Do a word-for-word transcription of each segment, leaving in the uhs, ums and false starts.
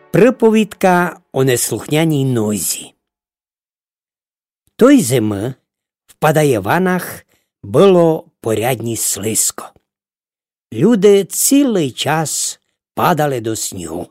Приповідка о неслухняній нозі. Той зими в Падаєванах було порядні слизько. Люди цілий час падали до снігу.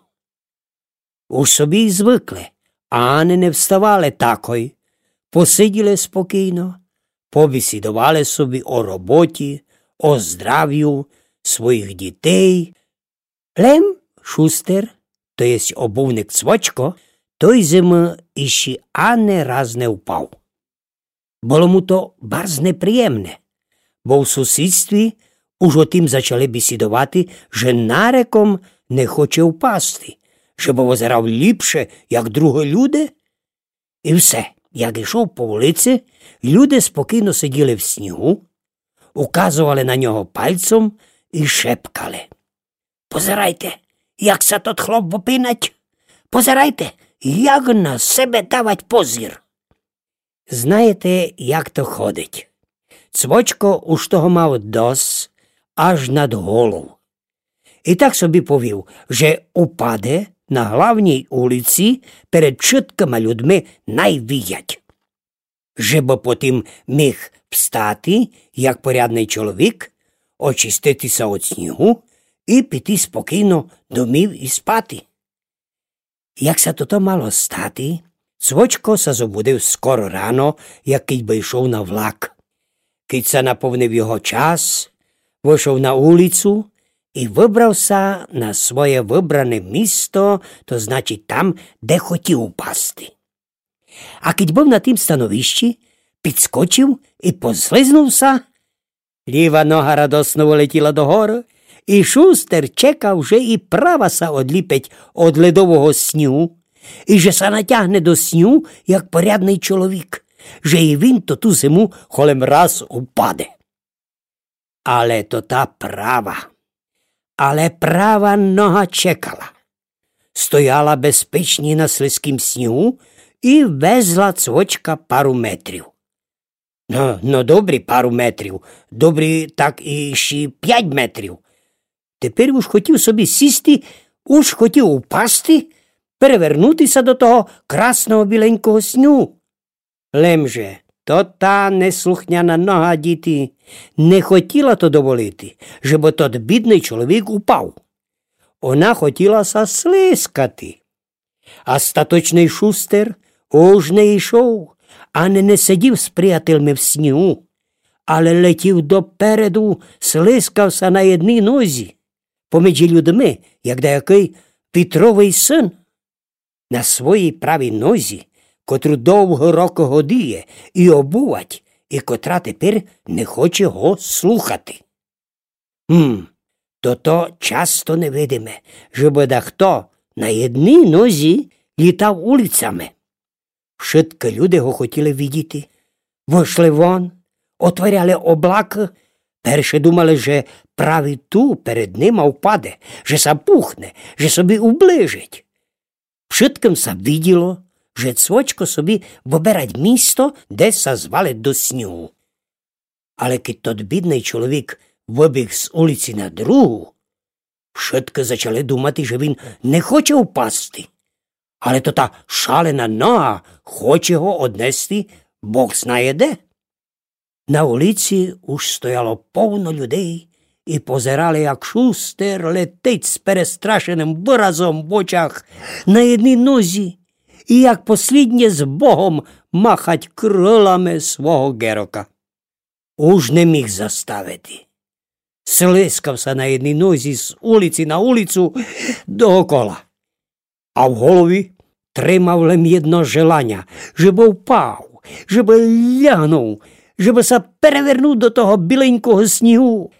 Уж собі й звикли, ани не вставали такой, посиділи спокійно, побесідували собі о роботі, о здрав'ю своїх дітей. Лем Шустер, то єсть обувник Цвочко, той зими іще ани раз не впав. Було му то барз неприємне, бо в сусідстві уж о тим зачали бесідувати, що нареком не хоче впасти, щоб озирав ліпше, як другі люди. І все, як йшов по вулиці, люди спокійно сиділи в снігу, указували на нього пальцем і шепкали: «Позирайте, як се тот хлоп вопинать! Позирайте, як на себе давать позір!» Знаєте, як то ходить. Цвочко уж того мав дос аж над голову. І так собі повів, що упаде на главній улиці перед чіткими людьми найвіять. Щоб потім міг встати, як порядний чоловік, очиститися від снігу і піти спокійно домів і спати. Як се то мало стати, Цвочко се забудив скоро рано, як кить би йшов на влак. Кить се наповнив його час, вийшов на улицю і вибрався на своє вибране місто, то значить там, де хотів упасти. А кить був на тім становищі, підскочив і послизнувся. Ліва нога радосно вилетіла догори, і Шустер чекав, вже і права са одліпить од ледового снігу, і же се натягне до снігу, як порядний чоловік, же і він то ту зиму холем раз упаде. Але то та права, але права нога чекала. Стояла безпечні на слизькім снігу і везла Цвочка пару метрів. Ну, ну добрі пару метрів, добрі так і ще п'ять метрів. Тепер уж хотів собі сісти, уж хотів упасти, перевернутися до того красного біленького снігу. Лем же, то та неслухняна нога, діти, не хотіла то доволити, щоб тот бідний чоловік упав. Вона хотіла са слискати. А статочний Шустер уж не йшов, а не не сидів з приятелями в снігу, але летів допереду, слискався на одній нозі, поміж людьми, як деякий Петровий син. На своїй правій нозі, котру довго року годіє і обувать, і котра тепер не хоче го слухати. Хм, то то часто невидиме, щоб дехто на одній нозі літав улицями. Швидко люди го хотіли видіти. Вийшли вон, отворяли облака, перше думали, що правий ту перед ними впаде, що запухне, що собі уближить. Швидким се виділо, що Цвочко собі вибирать місто, де се звалить до снігу. Але кить тот бідний чоловік вибіг з улиці на другу, швидко зачали думати, що він не хоче впасти. Але то та шалена нога хоче його однести, Бог знає де. На вулиці уж стояло повно людей і позирали, як Шустер летить з перестрашеним виразом в очах на одній нозі, і як посліднє з Богом махать крилами свого герока. Уж не міг заставити. Слискався на одній нозі з улиці на улицю доокола. А в голові тримав лем єдно желання, щоб впав, щоб лягнув, щоб се перевернув до того біленького снігу.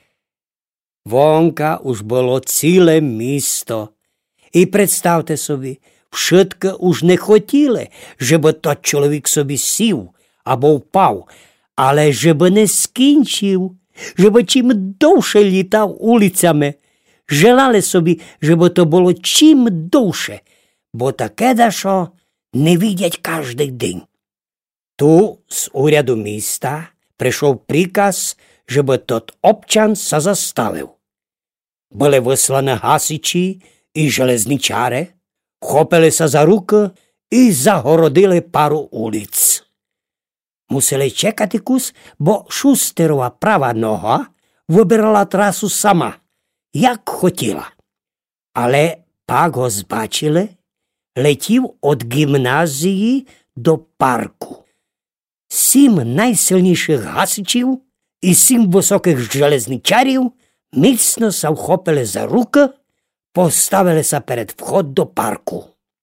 Вонка уж було ціле місто. І представте собі, швидко уж не хотіли, щоб тот чоловік собі сів або впав, але щоб не скінчив, щоб чим довше літав улицями. Желали собі, щоб то було чим довше, бо таке дашо не видять кожний день. Ту з уряду міста прийшов приказ, щоб тот обчан се заставив. Були вислані гасичі і железничари, Вхопили са за руки і загородили пару улиць. Мусили чекати кус, бо Шустерова права нога вибирала трасу сама, як хотіла. Але пак го збачили, летів від гімназії до парку. Сім найсильніших гасичів і сім високих железничарів міцно са вхопили за руки, поставили са перед вход до парку.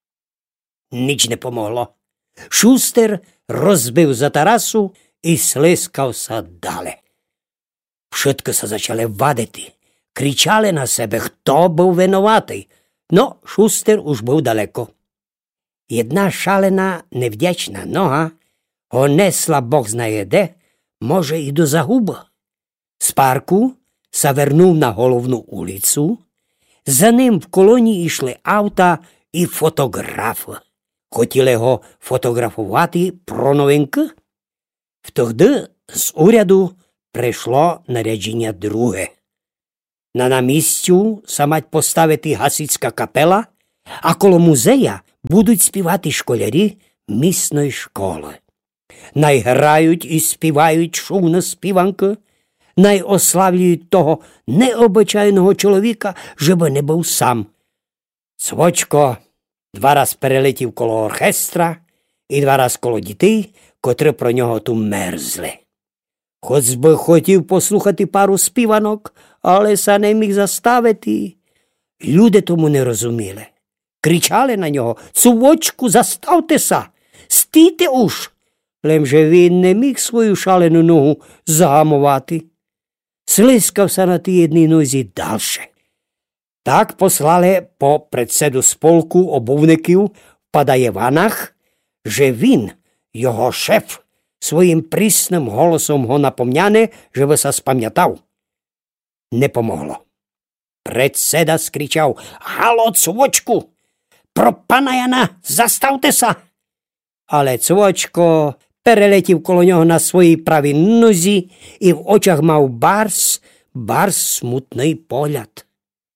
Ніч не помогло. Шустер розбив за Тарасу і слискався далі. Všetko sa začali vaditi. Kričali na sebe, хто був винуватий. Но Шустер уж був далеко. Jedna šalena, nevďačná noha ho nesla Bog znає де, може і до загуби. З парку sa вернув на головну улицю. За ним в колоні йшли авта і фотографи. Хотіли його фотографувати про новинки. Втогди з уряду прийшло нарядження друге. На намістю са мать поставити гасицька капела, а коло музея будуть співати школярі місної школи. Най грають і співають шумно співанки, най ославлюють того необичайного чоловіка, щоб не був сам. Цвочко два раз перелетів коло оркестра і два раз коло дітей, котрі про нього ту мерзли. Хоч би хотів послухати пару співанок, але са не міг заставити. Люди тому не розуміли. Кричали на нього: «Цвочку, заставтеся! Стійте уж!» Лемже він не міг свою шалену ногу загамувати. Слискався на тій одній нозі дальше. Так послали по председу сполку обувників в Падаєванах, що він, його шеф, своїм прісним голосом го напомняне, щоб се спам'ятав. Не помогло. Председа скричав: «Гало, Цвочку! Про пана Яна заставтеся!» Але Цвочко перелетів коло нього на своїй правій нозі і в очах мав барс, барс смутний погляд.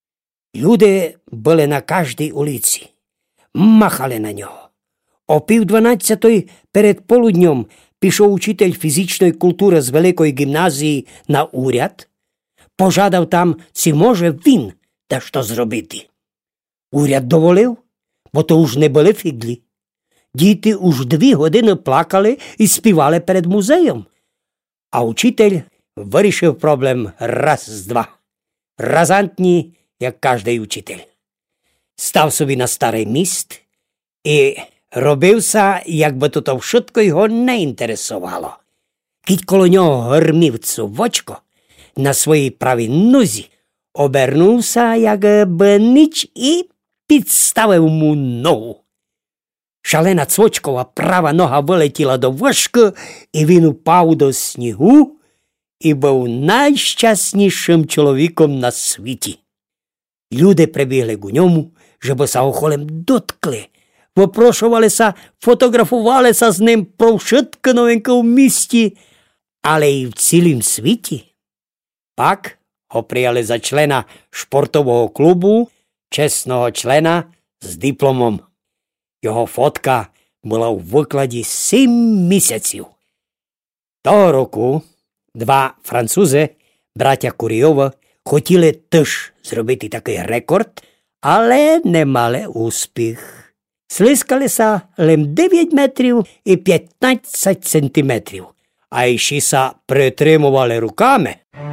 Люди були на кожній улиці, махали на нього. О пів дванадцятої перед полуднем пішов учитель фізичної культури з великої гімназії на уряд, пожадав там, чи може він та що зробити. Уряд доволив, бо то уж не були фіглі. Діти уж дві години плакали і співали перед музеєм. А учитель вирішив проблем раз-два. Разантні, як кожний учитель. Став собі на старий міст і робився, якби то všetko його не інтересувало. Кіть коло нього гормів Цвочко, на своїй правій нозі обернувся, якби ніч, і підставив му ногу. Шалена Цвочкова права нога вилетіла до вишки, і він упав до снігу і був найщаснішим чоловіком на світі. Люди прибігли к ньому, щоб са охолем доткли, випрошувалися, фотографувалися з ним про všetko новинки в місті, але і в цілім світі. Пак го прияли за члена шпортового клубу, чесного члена з дипломом. Його фотка була у викладі сім місяців. Того року два французи, браття Курйова, хотіли теж зробити такий рекорд, але не мали успіх. Слискалися лим дев'ять метрів і п'ятнадцять сантиметрів, а ще са притримували руками.